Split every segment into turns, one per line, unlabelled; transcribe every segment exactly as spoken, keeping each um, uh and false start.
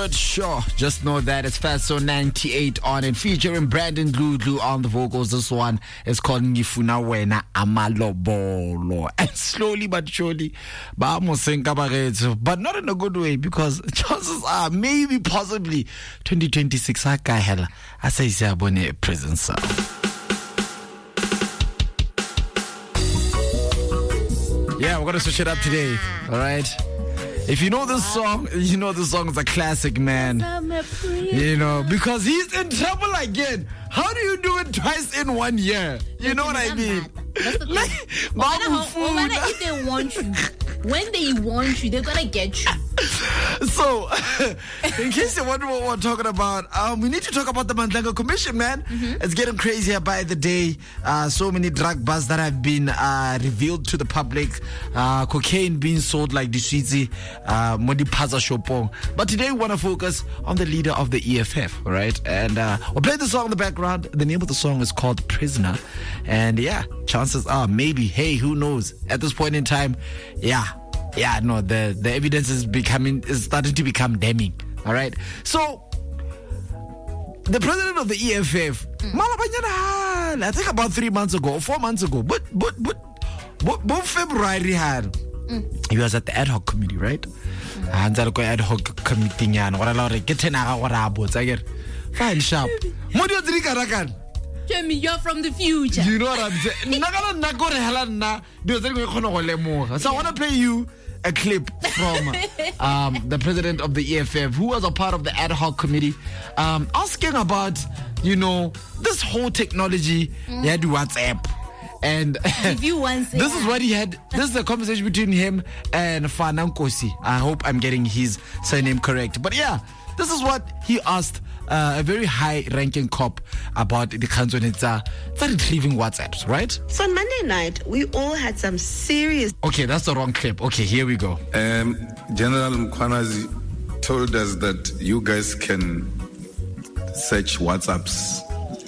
but sure. Just know that it's Fatso ninety-eight on it, featuring Brandon Dludlu on the vocals. This one is called Ngifuna Wena Amalobolo. And slowly but surely, but not in a good way, because chances are maybe possibly twenty twenty-six I say Sabone presence. Yeah, we're gonna switch it up today. All right. If you know this song, you know this song is a classic, man. You know, because he's in trouble again. How do you do it twice in one year? You know what I mean?
Like, no matter if they want you, when they want you, they're gonna get you.
So, in case you wonder what we're talking about, um, we need to talk about the Mandlanga Commission, man. Mm-hmm. It's getting crazier by the day. Uh, so many drug busts that have been uh, revealed to the public. Uh, cocaine being sold like the Sweetie, uh, Modi Paza Shopong. But today we want to focus on the leader of the E F F, right? And uh, we'll play the song in the background. The name of the song is called Prisoner. And yeah, chances are maybe, hey, who knows? At this point in time, yeah. Yeah, no, the, the evidence is becoming is starting to become damning. All right. So the president of the E F F, mm. Mama Banyana, I think about three months ago or four months ago, but but but but, but February had mm. he was at the ad hoc committee, right? And mm. ad hoc committee nyan ora la re ke tena ga ra botsa ke fine sharp. Mo di tiri karakan.
Jamie, you're from the future.
You know what I'm saying? So I want to play you a clip from um, the president of the E F F, who was a part of the ad hoc committee, um, asking about, you know, this whole technology. Mm. He had WhatsApp. And this is what he had. This is a conversation between him and Fanankosi. I hope I'm getting his surname correct. But yeah, this is what he asked uh, a very high-ranking cop about the council. It's uh, retrieving WhatsApps, right?
So on Monday night, we all had some serious...
Okay, that's the wrong clip. Okay, here we go.
Um, General Mkhwanazi told us that you guys can search WhatsApps,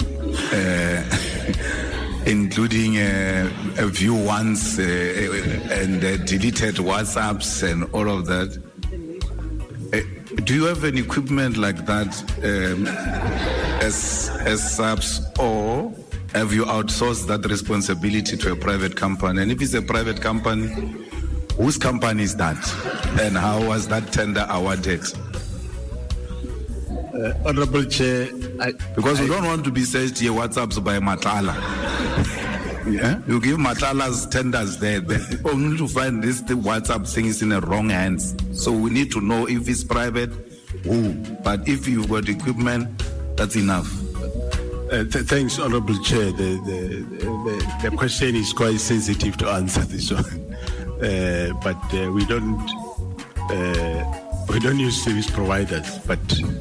uh, including uh, a view once uh, and uh, deleted WhatsApps and all of that. Uh, do you have an equipment like that um, as as subs, or have you outsourced that responsibility to a private company? And if it's a private company, whose company is that? And how was that tender awarded?
Uh, Honorable Chair, I,
because
I,
we don't want to be searched here WhatsApps by Matala. Yeah? You give Matala's tenders there, only to find this the WhatsApp thing is in the wrong hands. So we need to know if it's private, who. But if you've got equipment, that's enough.
Uh, th- thanks, Honorable Chair. The, the, the, the question is quite sensitive to answer this one. Uh, but uh, we don't uh, we don't use service providers. But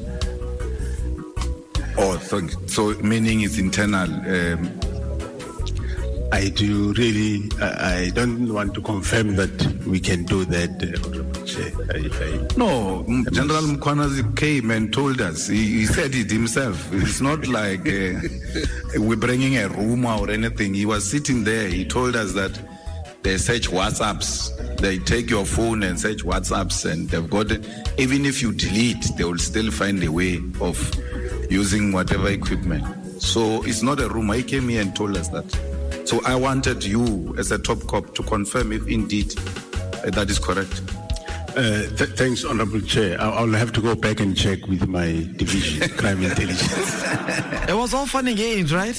oh, so, so meaning it's internal. Um,
I do really, I, I don't want to confirm that we can do that, uh, Honorable Chair. I, I,
no, General Mkhwanazi came and told us. He, he said it himself. It's not like uh, we're bringing a rumor or anything. He was sitting there. He told us that they search WhatsApps. They take your phone and search WhatsApps, and they've got it. Even if you delete, they will still find a way of using whatever equipment. So it's not a rumor. He came here and told us that. So I wanted you, as a top cop, to confirm if indeed uh, that is correct.
Uh, th- thanks, Honorable Chair. I'll, I'll have to go back and check with my division, crime intelligence.
It was all fun and games, right?